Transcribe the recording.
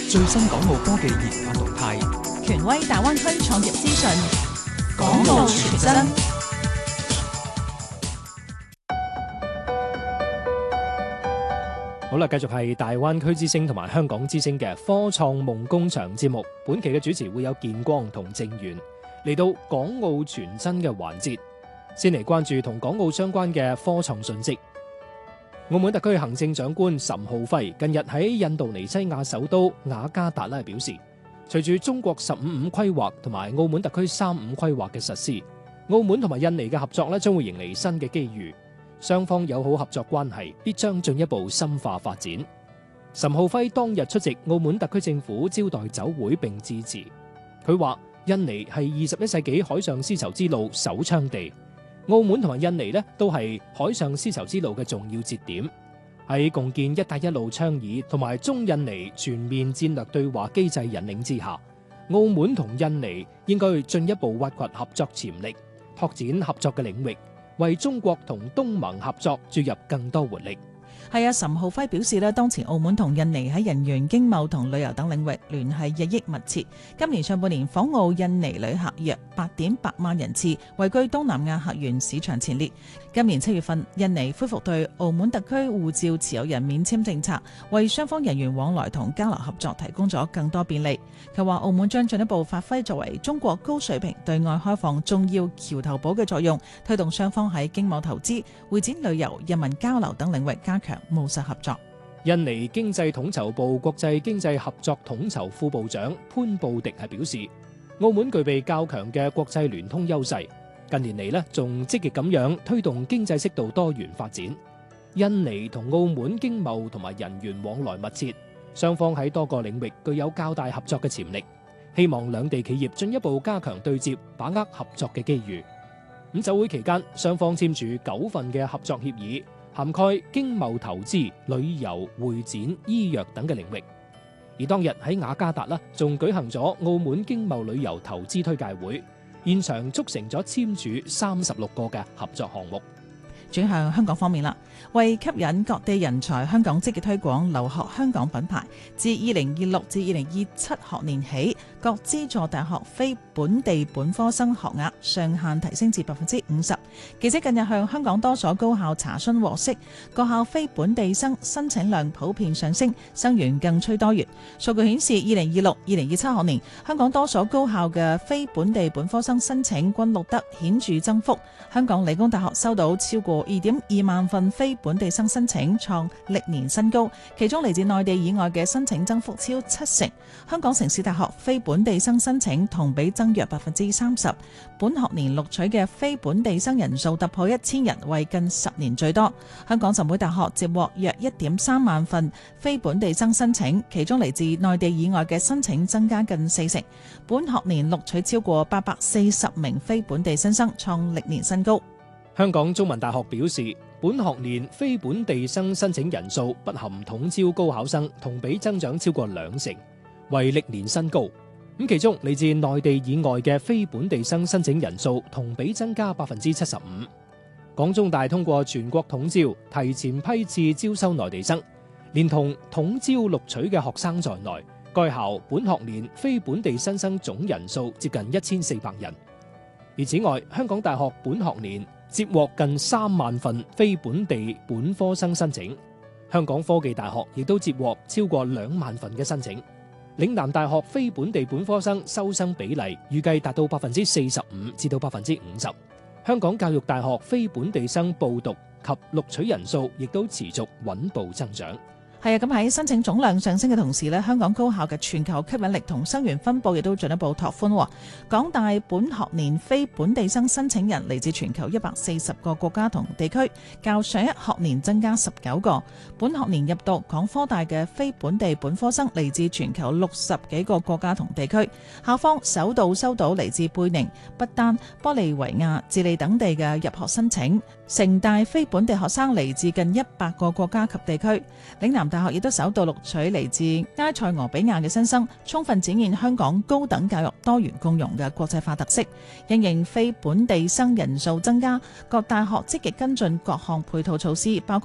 最新港澳科技研發動態， 權威大灣區創業資訊， 港澳傳真。好啦，繼續係大灣區之聲同埋香港之聲嘅科創夢工場節目。本期嘅主持會有建光同正源，嚟到港澳傳真嘅環節，先嚟關注同港澳相關嘅科創信息。澳門特區行政長官岑浩輝近日喺印度尼西亞首都雅加達表示，隨住中國15+5規劃同埋澳門特區35規劃嘅實施，澳門同埋印尼嘅合作將會迎嚟新嘅機遇。雙方友好合作關係必將進一步深化發展。岑浩輝當日出席澳門特區政府招待酒會並致辭，佢話印尼係21世紀海上絲綢之路首倡地，澳門同埋印尼都係海上絲綢之路嘅重要節點。喺共建一帶一路倡議同埋中印尼全面戰略對話機制引領之下，澳門同印尼應該進一步挖掘合作潛力，拓展合作嘅領域，為中國同東盟合作注入更多活力。 係啊，岑浩輝表示當前澳門同印尼喺人員、經貿同旅遊等領域聯繫日益密切。今年上半年訪澳印尼旅客約8.8萬人次，位居東南亞客源市場前列。今年7月份，印尼恢復對澳門特區護照持有人免簽政策，為雙方人員往來同交流合作提供咗更多便利。佢話澳門將進一步發揮作為中國高水平對外開放重要橋頭堡嘅作用，推動雙方喺經貿投資、會展旅遊、人民交流等領域加強務實合作。 印尼經濟統籌部國際經濟合作統籌副部長潘布迪表示，澳門具備較強嘅國際聯通優勢，近年嚟仲積極咁樣推動經濟適度多元發展。印尼同澳門經貿同埋人員往來密切，雙方喺多個領域具有較大合作嘅潛力，希望兩地企業進一步加強對接，把握合作嘅機遇。咁酒會期間，雙方簽署9份嘅合作協議，涵蓋經貿投資、旅遊、會展、醫藥等嘅領域。而當日喺雅加達仲舉行咗澳門經貿旅遊投資推介會，現場促成咗簽署36個嘅合作項目。 轉向香港方面啦，為吸引各地人才，香港積極推廣留學香港品牌。自2026至2027學年起，各資助大學非本地本科生學額上限提升至50%。記者近日向香港多所高校查詢獲悉，各校非本地生申請量普遍上升，生源更趨多元。數據顯示，2026、2027學年香港多所高校嘅非本地本科生申請均錄得顯著增幅。香港理工大學收到超過2.2萬份非本地生申請，創歷年新高，其中嚟自內地以外嘅申請增幅超70%。香港城市大學非本地生申請同比增約30%，本學年錄取嘅非本地生人數突破1000人，為近10年最多。香港浸會大學接獲約1.3萬份非本地生申請，其中嚟自內地以外嘅申請增加近40%，本學年錄取超過840名非本地新生，創歷年新高。 香港中文大學表示，本學年非本地生申請人數不含統招高考生，同比增長超過20%，為歷年新高。咁其中嚟自內地以外嘅非本地生申請人數同比增加75%。港中大通過全國統招提前批次招收內地生，連同統招錄取嘅學生在內，該校本學年非本地新生總人數接近1400人。而此外，香港大學本學年接獲近3萬份非本地本科生申請，香港科技大學亦都接獲超過2萬份嘅申請。嶺南大學非本地本科生收生比例預計達到45%至到50%。香港教育大學非本地生報讀及錄取人數亦都持續穩步增長。 係啊，咁喺申請總量上升嘅同時香港高校嘅全球吸引力同生源分佈亦都進一步拓寬。港大本學年非本地生申請人嚟自全球140個國家同地區，較上一學年增加19個。本學年入讀港科大嘅非本地本科生嚟自全球60幾個國家同地區，校方首度收到嚟自貝寧、不丹、玻利維亞、智利等地嘅入學申請。城大非本地學生嚟自近100個國家及地區，嶺南大學亦都首度錄取嚟自埃塞俄比亞嘅新生，充分展現香港高等教育多元共融嘅國際化特色。因應非本地生人數增加，各大學積極跟進各項配套措施，包括